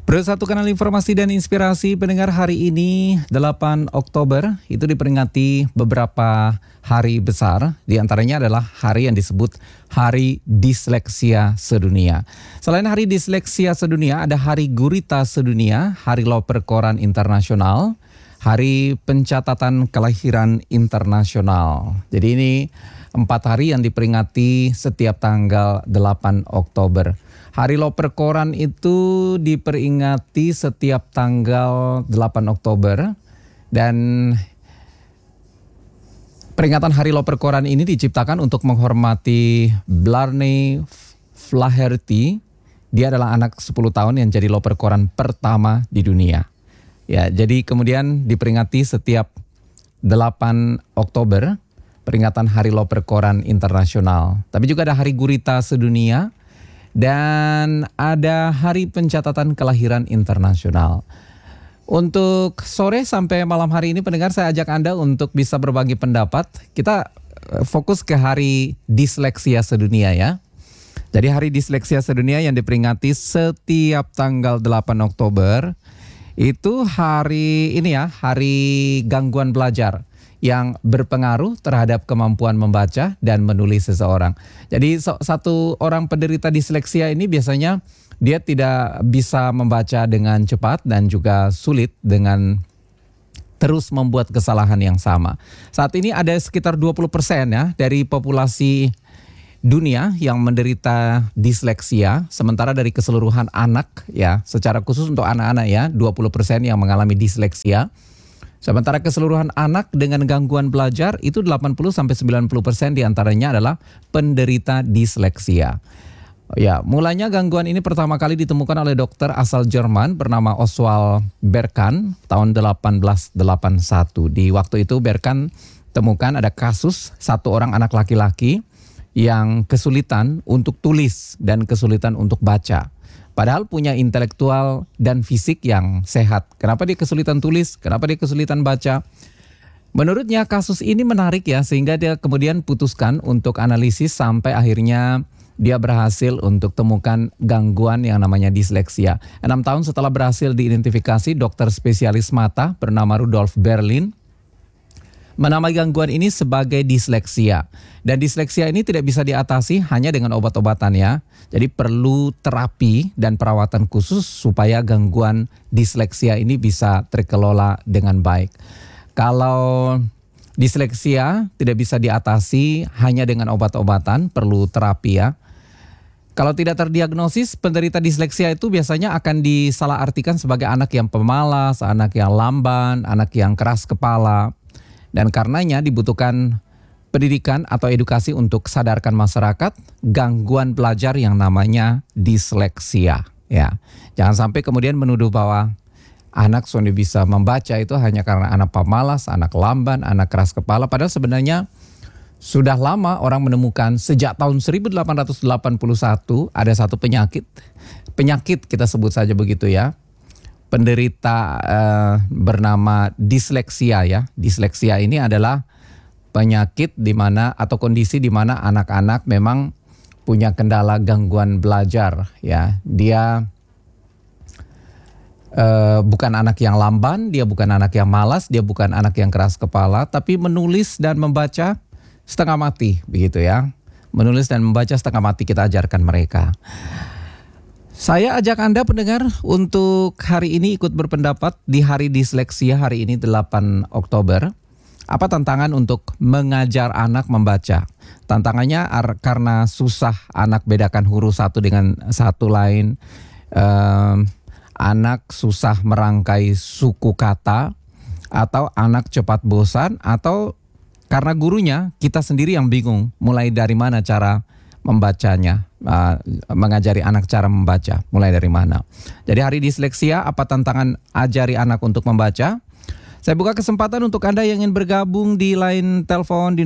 Satu kanal informasi dan inspirasi pendengar, hari ini 8 Oktober itu diperingati beberapa hari besar. Di antaranya adalah hari yang disebut Hari Disleksia Sedunia. Selain Hari Disleksia Sedunia, ada Hari Gurita Sedunia, Hari Loper Koran Internasional, Hari Pencatatan Kelahiran Internasional. Jadi ini 4 hari yang diperingati setiap tanggal 8 Oktober. Hari Loper Koran itu diperingati setiap tanggal 8 Oktober dan peringatan Hari Loper Koran ini diciptakan untuk menghormati Blarney Flaherty. Dia adalah anak 10 tahun yang jadi Loper Koran pertama di dunia. Ya, jadi kemudian diperingati setiap 8 Oktober peringatan Hari Loper Koran Internasional. Tapi juga ada Hari Gurita Sedunia. Dan ada Hari Pencatatan Kelahiran Internasional. Untuk sore sampai malam hari ini pendengar, saya ajak Anda untuk bisa berbagi pendapat. Kita fokus ke Hari Disleksia Sedunia ya. Jadi Hari Disleksia Sedunia yang diperingati setiap tanggal 8 Oktober itu hari ini ya, Hari Gangguan Belajar yang berpengaruh terhadap kemampuan membaca dan menulis seseorang. Jadi satu orang penderita disleksia ini biasanya dia tidak bisa membaca dengan cepat dan juga sulit dengan terus membuat kesalahan yang sama. Saat ini ada sekitar 20% ya dari populasi dunia yang menderita disleksia, sementara dari keseluruhan anak ya, secara khusus untuk anak-anak ya, 20% yang mengalami disleksia. Sementara keseluruhan anak dengan gangguan belajar itu 80-90% diantaranya adalah penderita disleksia. Ya, mulanya gangguan ini pertama kali ditemukan oleh dokter asal Jerman bernama Oswald Berkan tahun 1881. Di waktu itu Berkan temukan ada kasus satu orang anak laki-laki yang kesulitan untuk tulis dan kesulitan untuk baca. Padahal punya intelektual dan fisik yang sehat. Kenapa dia kesulitan tulis? Kenapa dia kesulitan baca? Menurutnya kasus ini menarik ya, sehingga dia kemudian putuskan untuk analisis sampai akhirnya dia berhasil untuk temukan gangguan yang namanya disleksia. 6 tahun setelah berhasil diidentifikasi, dokter spesialis mata bernama Rudolf Berlin menamai gangguan ini sebagai disleksia. Dan disleksia ini tidak bisa diatasi hanya dengan obat-obatan ya. Jadi perlu terapi dan perawatan khusus supaya gangguan disleksia ini bisa terkelola dengan baik. Kalau disleksia tidak bisa diatasi hanya dengan obat-obatan, perlu terapi ya. Kalau tidak terdiagnosis, penderita disleksia itu biasanya akan disalahartikan sebagai anak yang pemalas, anak yang lamban, anak yang keras kepala. Dan karenanya dibutuhkan pendidikan atau edukasi untuk sadarkan masyarakat gangguan belajar yang namanya disleksia. Ya, jangan sampai kemudian menuduh bahwa anak sudah bisa membaca itu hanya karena anak pemalas, anak lamban, anak keras kepala. Padahal sebenarnya sudah lama orang menemukan sejak tahun 1881 ada satu penyakit kita sebut saja begitu ya. Penderita bernama disleksia ya. Disleksia ini adalah penyakit di mana atau kondisi di mana anak-anak memang punya kendala gangguan belajar ya. Dia bukan anak yang lamban, dia bukan anak yang malas, dia bukan anak yang keras kepala, tapi menulis dan membaca setengah mati begitu ya. Menulis dan membaca setengah mati kita ajarkan mereka. Saya ajak Anda pendengar untuk hari ini ikut berpendapat di Hari Disleksia hari ini 8 Oktober. Apa tantangan untuk mengajar anak membaca? Tantangannya karena susah anak bedakan huruf satu dengan satu lain. Anak susah merangkai suku kata, atau anak cepat bosan, atau karena gurunya kita sendiri yang bingung mulai dari mana cara membacanya. Mengajari anak cara membaca, mulai dari mana. Jadi Hari Disleksia, apa tantangan ajari anak untuk membaca? Saya buka kesempatan untuk Anda yang ingin bergabung di line telepon di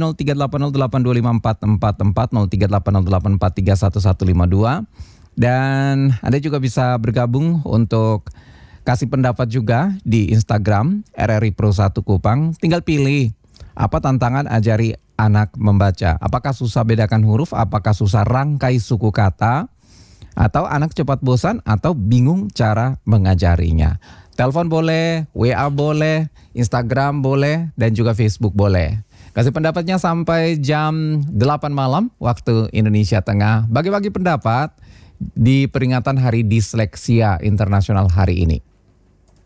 0380825444, 038084315152. Dan Anda juga bisa bergabung untuk kasih pendapat juga di Instagram RRI Pro 1 Kupang. Tinggal pilih apa tantangan ajari anak membaca. Apakah susah bedakan huruf, apakah susah rangkai suku kata, Atau anak cepat bosan atau bingung cara mengajarinya. Telepon boleh, WA boleh, Instagram boleh, dan juga Facebook boleh. Kasih pendapatnya sampai jam 8 malam waktu Indonesia Tengah. Bagi-bagi pendapat di peringatan Hari Disleksia Internasional hari ini.